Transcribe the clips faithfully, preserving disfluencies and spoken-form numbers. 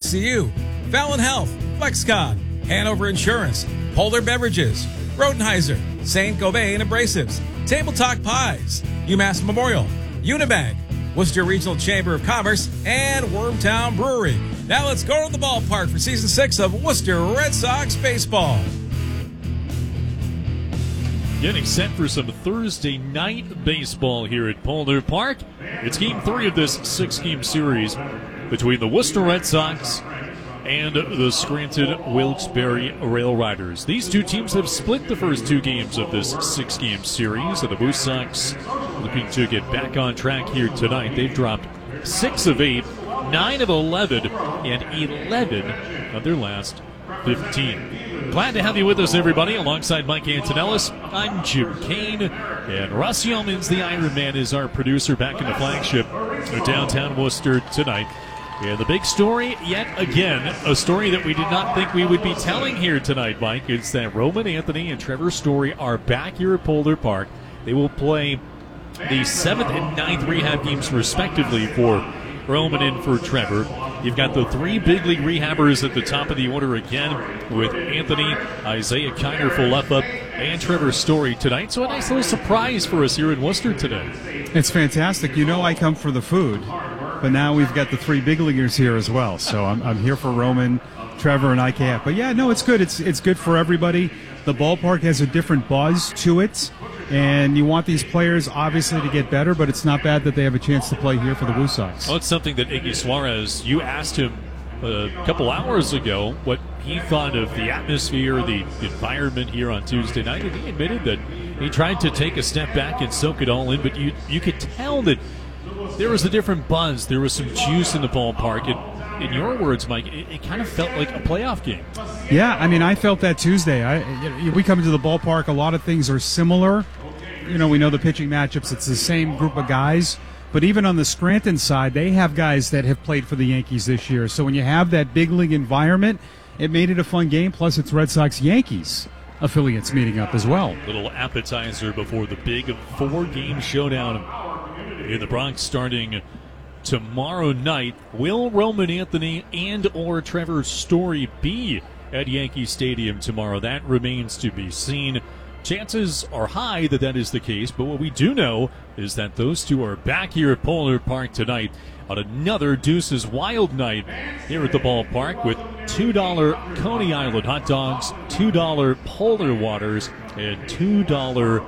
C U, Fallon Health, FlexCon, Hanover Insurance, Polar Beverages, Rodenheiser, Saint Gobain Abrasives, Table Talk Pies, UMass Memorial, Unibank, Worcester Regional Chamber of Commerce, and Wormtown Brewery. Now let's go to the ballpark for Season six of Worcester Red Sox Baseball. Getting set for some Thursday night baseball here at Polar Park. It's Game three of this six-game series between the Worcester Red Sox and the Scranton Wilkes-Barre Rail Riders. These two teams have split the first two games of this six-game series, and the Blue Sox looking to get back on track here tonight. They've dropped six of eight, nine of eleven, and eleven of their last fifteen. Glad to have you with us, everybody. Alongside Mike Antonellis, I'm Jim Kane, and Russ Yeomans, the Iron Man, is our producer back in the flagship of downtown Worcester tonight. And the big story, yet again, a story that we did not think we would be telling here tonight, Mike, is that Roman Anthony and Trevor Story are back here at Polar Park. They will play the seventh and ninth rehab games respectively for Roman and for Trevor. You've got the three big league rehabbers at the top of the order again with Anthony, Isaiah Kiner-Falefa, and Trevor Story tonight. So a nice little surprise for us here in Worcester today. It's fantastic. You know I come for the food, but now we've got the three big leaguers here as well. So I'm, I'm here for Roman, Trevor, and I K F. But yeah, no, it's good. It's it's good for everybody. The ballpark has a different buzz to it, and you want these players obviously to get better, but it's not bad that they have a chance to play here for the Blue Sox. Well, it's something that Iggy Suarez, you asked him a couple hours ago what he thought of the atmosphere, the environment here on Tuesday night, and he admitted that he tried to take a step back and soak it all in, but you you could tell that there was a different buzz. There was some juice in the ballpark. And in your words, Mike, it, it kind of felt like a playoff game. Yeah, I mean, I felt that Tuesday. I, you know, we come into the ballpark, a lot of things are similar. You know, we know the pitching matchups. It's the same group of guys. But even on the Scranton side, they have guys that have played for the Yankees this year. So when you have that big league environment, it made it a fun game. Plus, it's Red Sox-Yankees affiliates meeting up as well. Little appetizer before the big four-game showdown in the Bronx starting tomorrow night. Will Roman Anthony and or Trevor Story be at Yankee Stadium tomorrow? That remains to be seen. Chances are high that that is the case, but what we do know is that those two are back here at Polar Park tonight on another Deuces Wild night here at the ballpark with two dollar Coney Island hot dogs, two dollar Polar Waters, and two dollar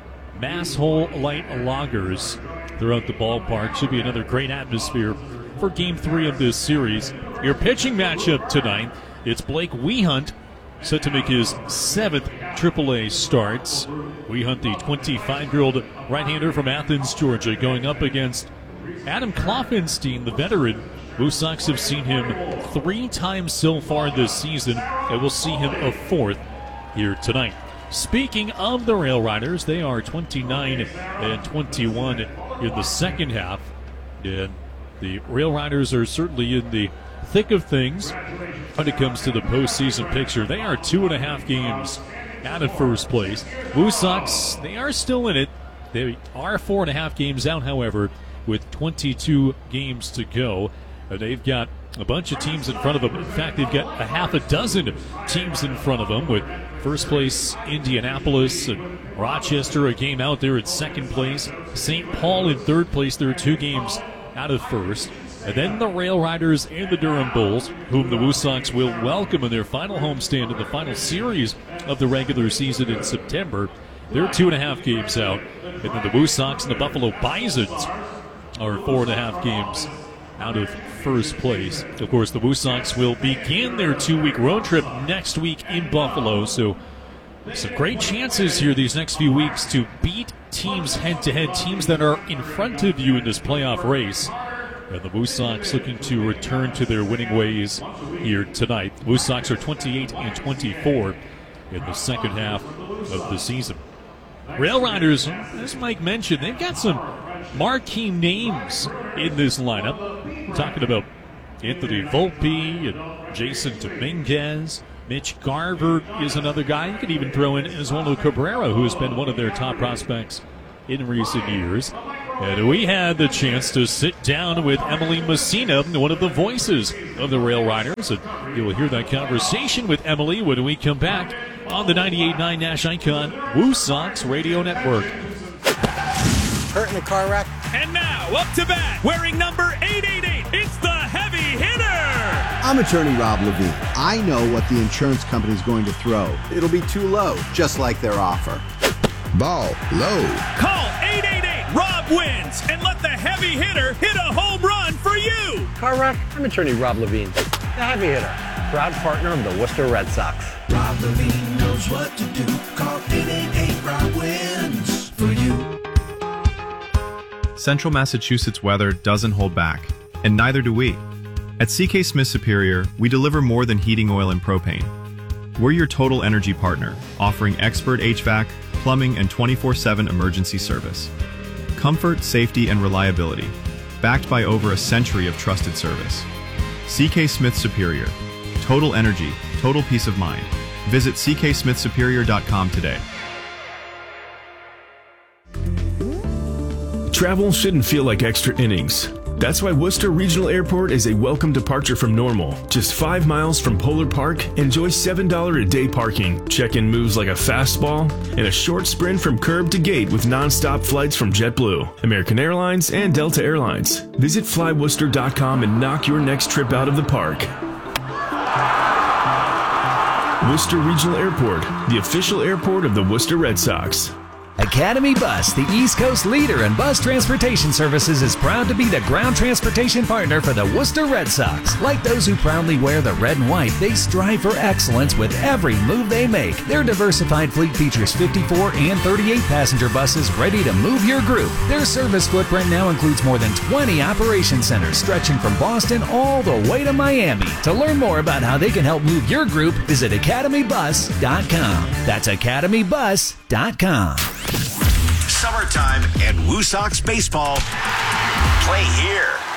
Masshole Light Lagers throughout the ballpark. Should be another great atmosphere for Game three of this series. Your pitching matchup tonight, it's Blake Wehunt, set to make his seventh triple A starts. Wehunt, the twenty-five-year-old right-hander from Athens, Georgia, going up against Adam Kloffenstein, the veteran. Blue Sox have seen him three times so far this season, and we'll see him a fourth here tonight. Speaking of the Rail Riders, they are twenty-nine and twenty-one in the second half, and the Rail Riders are certainly in the thick of things when it comes to the postseason picture. They are two and a half games out of first place. Blue Sox, they are still in it. They are four and a half games out, however, with twenty-two games to go. And they've got a bunch of teams in front of them. In fact, they've got a half a dozen teams in front of them, with first place Indianapolis and Rochester a game out there at second place. Saint Paul in third place. There are two games out of first. And then the Rail Riders and the Durham Bulls, whom the Blue Sox will welcome in their final homestand in the final series of the regular season in September. They're two and a half games out. And then the Blue Sox and the Buffalo Bisons are four and a half games out of first place. Of course, the Blue Sox will begin their two-week road trip next week in Buffalo. So some great chances here these next few weeks to beat teams head-to-head, teams that are in front of you in this playoff race. And the Blue Sox looking to return to their winning ways here tonight. The Blue Sox are twenty-eight and twenty-four in the second half of the season. Rail Riders, as Mike mentioned, they've got some marquee names in this lineup. I'm talking about Anthony Volpe and Jason Dominguez. Mitch Garver is another guy. You could even throw in Oswaldo Cabrera, who has been one of their top prospects in recent years. And we had the chance to sit down with Emily Messina, one of the voices of the Rail Riders. And you'll hear that conversation with Emily when we come back on the ninety-eight point nine Nash Icon Woo Sox Radio Network. Hurt in a car wreck? And now, up to bat, wearing number eight eighty-eight, it's the heavy hitter! I'm attorney Rob Levine. I know what the insurance company is going to throw. It'll be too low, just like their offer. Ball low. Call eight eight eight, Rob wins, and let the heavy hitter hit a home run for you! Car wreck? I'm attorney Rob Levine, the heavy hitter, proud partner of the Worcester Red Sox. Rob Levine knows what to do. Call eight eight eight, Rob wins for you. Central Massachusetts weather doesn't hold back, and neither do we. At C K Smith Superior, we deliver more than heating oil and propane. We're your total energy partner, offering expert H V A C, plumbing, and twenty-four seven emergency service. Comfort, safety, and reliability, backed by over a century of trusted service. C K Smith Superior. Total energy, total peace of mind. Visit c k smith superior dot com today. Travel shouldn't feel like extra innings. That's why Worcester Regional Airport is a welcome departure from normal. Just five miles from Polar Park, enjoy seven dollars a day parking, check-in moves like a fastball, and a short sprint from curb to gate with non-stop flights from JetBlue, American Airlines, and Delta Airlines. Visit fly worcester dot com and knock your next trip out of the park. Worcester Regional Airport, the official airport of the Worcester Red Sox. Academy Bus, the East Coast leader in bus transportation services, is proud to be the ground transportation partner for the Worcester Red Sox. Like those who proudly wear the red and white, they strive for excellence with every move they make. Their diversified fleet features fifty-four and thirty-eight passenger buses ready to move your group. Their service footprint now includes more than twenty operation centers stretching from Boston all the way to Miami. To learn more about how they can help move your group, visit academy bus dot com. That's academy bus dot com. Summertime and Woo Sox baseball play here.